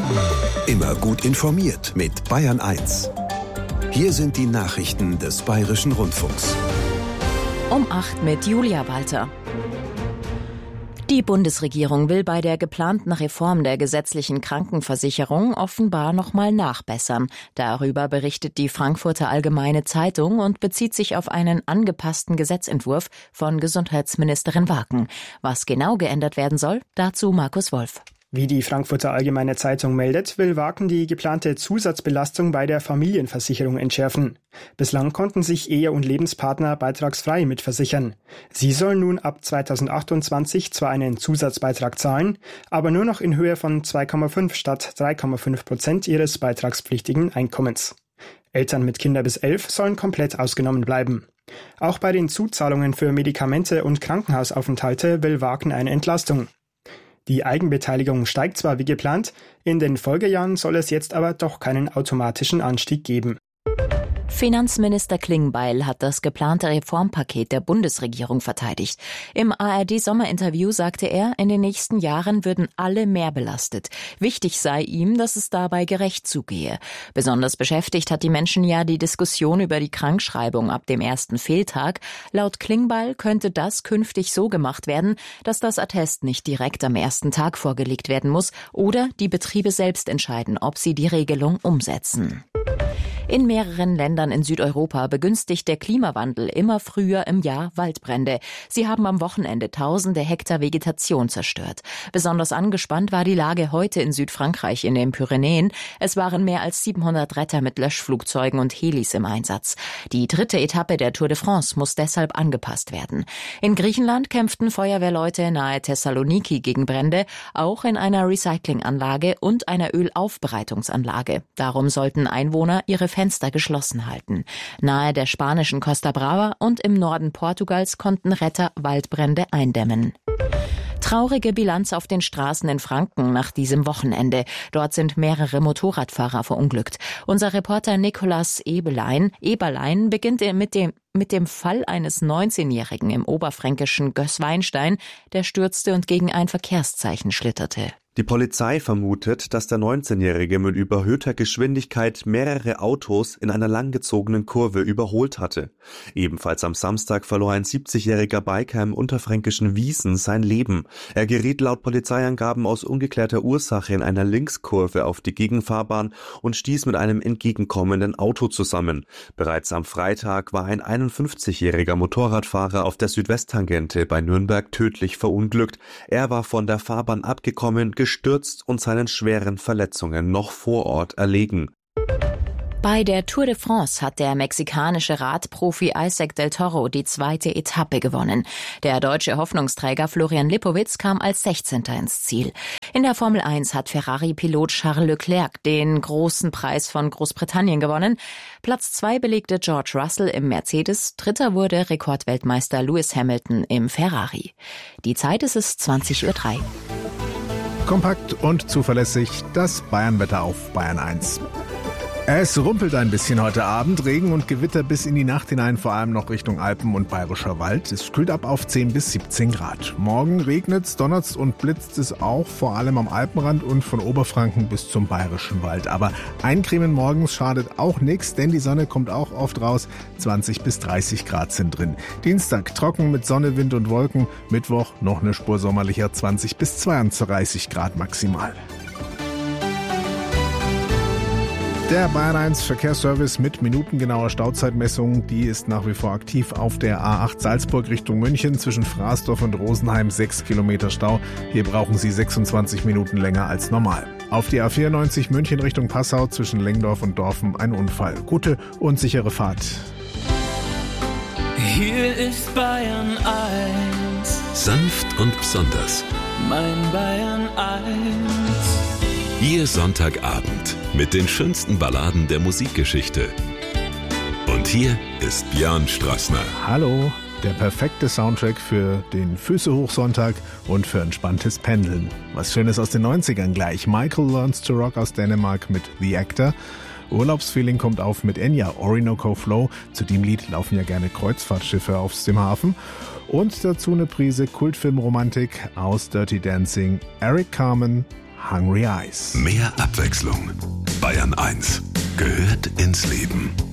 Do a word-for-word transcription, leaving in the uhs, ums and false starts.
Immer gut informiert mit Bayern eins. Hier sind die Nachrichten des Bayerischen Rundfunks. Um acht mit Julia Walter. Die Bundesregierung will bei der geplanten Reform der gesetzlichen Krankenversicherung offenbar noch mal nachbessern. Darüber berichtet die Frankfurter Allgemeine Zeitung und bezieht sich auf einen angepassten Gesetzentwurf von Gesundheitsministerin Waken. Was genau geändert werden soll, dazu Markus Wolf. Wie die Frankfurter Allgemeine Zeitung meldet, will Waken die geplante Zusatzbelastung bei der Familienversicherung entschärfen. Bislang konnten sich Ehe- und Lebenspartner beitragsfrei mitversichern. Sie sollen nun ab zweitausendachtundzwanzig zwar einen Zusatzbeitrag zahlen, aber nur noch in Höhe von zwei Komma fünf statt drei Komma fünf Prozent ihres beitragspflichtigen Einkommens. Eltern mit Kindern bis elf sollen komplett ausgenommen bleiben. Auch bei den Zuzahlungen für Medikamente und Krankenhausaufenthalte will Waken eine Entlastung. Die Eigenbeteiligung steigt zwar wie geplant, in den Folgejahren soll es jetzt aber doch keinen automatischen Anstieg geben. Finanzminister Klingbeil hat das geplante Reformpaket der Bundesregierung verteidigt. Im A R D-Sommerinterview sagte er, in den nächsten Jahren würden alle mehr belastet. Wichtig sei ihm, dass es dabei gerecht zugehe. Besonders beschäftigt hat die Menschen ja die Diskussion über die Krankschreibung ab dem ersten Fehltag. Laut Klingbeil könnte das künftig so gemacht werden, dass das Attest nicht direkt am ersten Tag vorgelegt werden muss oder die Betriebe selbst entscheiden, ob sie die Regelung umsetzen. In mehreren Ländern in Südeuropa begünstigt der Klimawandel immer früher im Jahr Waldbrände. Sie haben am Wochenende tausende Hektar Vegetation zerstört. Besonders angespannt war die Lage heute in Südfrankreich in den Pyrenäen. Es waren mehr als siebenhundert Retter mit Löschflugzeugen und Helis im Einsatz. Die dritte Etappe der Tour de France muss deshalb angepasst werden. In Griechenland kämpften Feuerwehrleute nahe Thessaloniki gegen Brände, auch in einer Recyclinganlage und einer Ölaufbereitungsanlage. Darum sollten Einwohner ihre Fenster geschlossen halten. Nahe der spanischen Costa Brava und im Norden Portugals konnten Retter Waldbrände eindämmen. Traurige Bilanz auf den Straßen in Franken nach diesem Wochenende. Dort sind mehrere Motorradfahrer verunglückt. Unser Reporter Nicolas Eberlein, Eberlein beginnt mit dem mit dem Fall eines neunzehnjährigen im oberfränkischen Gößweinstein, der stürzte und gegen ein Verkehrszeichen schlitterte. Die Polizei vermutet, dass der neunzehnjährige mit überhöhter Geschwindigkeit mehrere Autos in einer langgezogenen Kurve überholt hatte. Ebenfalls am Samstag verlor ein siebzigjähriger Biker im unterfränkischen Wiesen sein Leben. Er geriet laut Polizeiangaben aus ungeklärter Ursache in einer Linkskurve auf die Gegenfahrbahn und stieß mit einem entgegenkommenden Auto zusammen. Bereits am Freitag war ein einundfünfzigjähriger Motorradfahrer auf der Südwesttangente bei Nürnberg tödlich verunglückt. Er war von der Fahrbahn abgekommen, gestürzt und seinen schweren Verletzungen noch vor Ort erlegen. Bei der Tour de France hat der mexikanische Radprofi Isaac del Toro die zweite Etappe gewonnen. Der deutsche Hoffnungsträger Florian Lipowitz kam als sechzehnter ins Ziel. In der Formel eins hat Ferrari-Pilot Charles Leclerc den großen Preis von Großbritannien gewonnen. Platz zwei belegte George Russell im Mercedes, dritter wurde Rekordweltmeister Lewis Hamilton im Ferrari. Die Zeit ist es zwanzig Uhr drei. Kompakt und zuverlässig das Bayernwetter auf Bayern eins. Es rumpelt ein bisschen heute Abend, Regen und Gewitter bis in die Nacht hinein, vor allem noch Richtung Alpen und Bayerischer Wald. Es kühlt ab auf zehn bis siebzehn Grad. Morgen regnet's, donnert's und blitzt es auch, vor allem am Alpenrand und von Oberfranken bis zum Bayerischen Wald. Aber eincremen morgens schadet auch nichts, denn die Sonne kommt auch oft raus. zwanzig bis dreißig Grad sind drin. Dienstag trocken mit Sonne, Wind und Wolken. Mittwoch noch eine Spur sommerlicher, zwanzig bis zweiunddreißig Grad maximal. Der Bayern eins Verkehrsservice mit minutengenauer Stauzeitmessung, die ist nach wie vor aktiv auf der A acht Salzburg Richtung München zwischen Fraßdorf und Rosenheim, sechs Kilometer Stau. Hier brauchen Sie sechsundzwanzig Minuten länger als normal. Auf die A vierundneunzig München Richtung Passau zwischen Lengdorf und Dorfen ein Unfall. Gute und sichere Fahrt. Hier ist Bayern eins. Sanft und besonders. Mein Bayern eins. Ihr Sonntagabend mit den schönsten Balladen der Musikgeschichte. Und hier ist Björn Strassner. Hallo, der perfekte Soundtrack für den Füße-hoch-Sonntag und für entspanntes Pendeln. Was Schönes aus den neunzigern gleich. Michael Learns to Rock aus Dänemark mit The Actor. Urlaubsfeeling kommt auf mit Enya, Orinoco Flow. Zu dem Lied laufen ja gerne Kreuzfahrtschiffe aufs dem Hafen. Und dazu eine Prise Kultfilmromantik aus Dirty Dancing. Eric Carmen, Hungry Eyes. Mehr Abwechslung. Bayern eins gehört ins Leben.